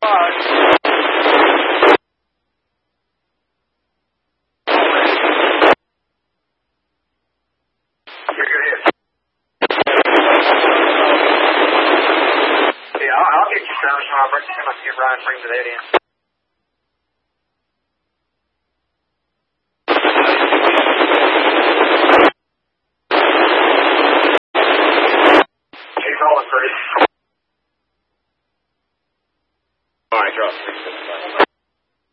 Yeah, I'll get you some. I'll get Ryan bring to that end. He's rolling, Chris.